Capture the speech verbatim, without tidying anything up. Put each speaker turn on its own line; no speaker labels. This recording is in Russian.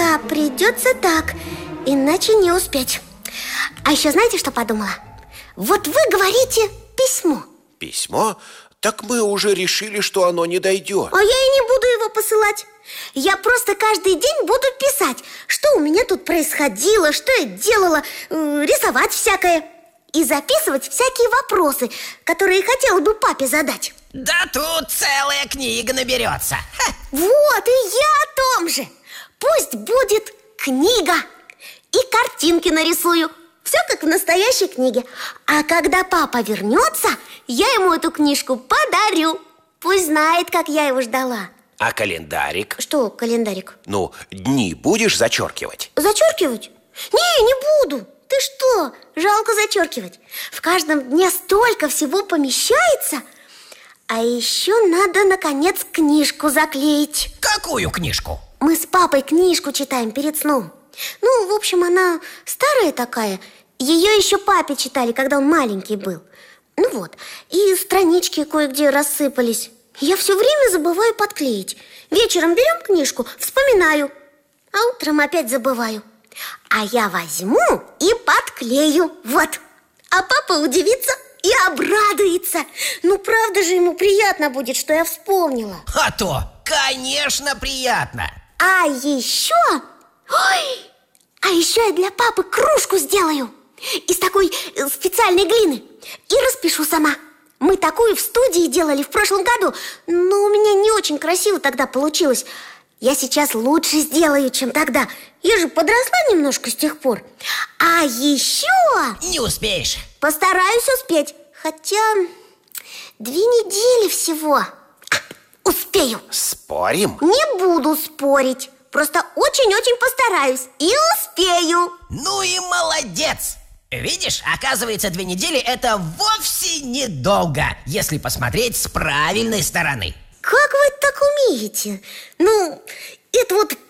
Да, придется так, иначе не успеть. А еще знаете, что подумала? Вот вы говорите письмо.
Письмо? Так мы уже решили, что оно не дойдет.
А я и не буду его посылать. Я просто каждый день буду писать, что у меня тут происходило, что я делала, э, рисовать всякое. И записывать всякие вопросы, которые хотела бы папе задать.
Да тут целая книга наберется. Ха.
Вот, и я о том же. Пусть будет книга. И картинки нарисую. Все как в настоящей книге. А когда папа вернется, я ему эту книжку подарю. Пусть знает, как я его ждала.
А календарик?
Что календарик?
Ну, дни будешь зачеркивать?
Зачеркивать? Не, не буду. Ты что? Жалко зачеркивать. В каждом дне столько всего помещается. А еще надо, наконец, книжку заклеить.
Какую книжку?
Мы с папой книжку читаем перед сном. Ну, в общем, она старая такая. Ее еще папе читали, когда он маленький был. Ну вот, и странички кое-где рассыпались. Я все время забываю подклеить. Вечером берем книжку, вспоминаю, а утром опять забываю. А я возьму и подклею. Вот. А папа удивится и обрадуется. Ну, правда же ему приятно будет, что я вспомнила.
А то, конечно, приятно.
А еще... Ой! А еще я для папы кружку сделаю из такой специальной глины и распишу сама. Мы такую в студии делали в прошлом году, но у меня не очень красиво тогда получилось. Я сейчас лучше сделаю, чем тогда. Я же подросла немножко с тех пор. А еще...
Не успеешь.
Постараюсь успеть. Хотя две недели всего. А, успею.
Спорим?
Не буду спорить. Просто очень-очень постараюсь и успею.
Ну и молодец. Видишь, оказывается, две недели это вовсе недолго, если посмотреть с правильной стороны.
Как вы так умеете? Ну, это вот